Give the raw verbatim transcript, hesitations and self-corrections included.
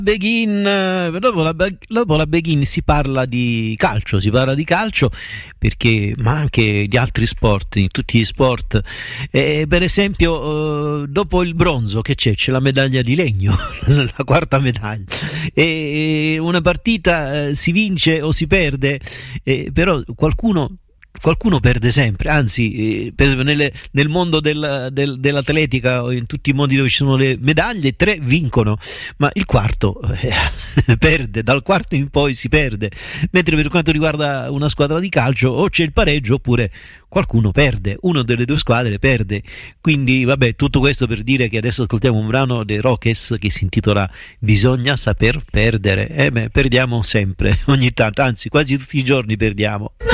Begin, eh, dopo la, Be- dopo la Begin si parla di calcio, si parla di calcio perché, ma anche di altri sport, in tutti gli sport. Eh, per esempio, eh, dopo il bronzo che c'è? C'è la medaglia di legno, la quarta medaglia. E una partita eh, si vince o si perde, eh, però qualcuno qualcuno perde sempre, anzi eh, per esempio nelle, nel mondo del, del, dell'atletica o in tutti i modi dove ci sono le medaglie, tre vincono, ma il quarto eh, perde, dal quarto in poi si perde, mentre per quanto riguarda una squadra di calcio o c'è il pareggio oppure qualcuno perde, una delle due squadre perde. Quindi vabbè, tutto questo per dire che adesso ascoltiamo un brano dei Rockets che si intitola Bisogna saper perdere. Eh beh, perdiamo sempre, ogni tanto, anzi quasi tutti i giorni perdiamo.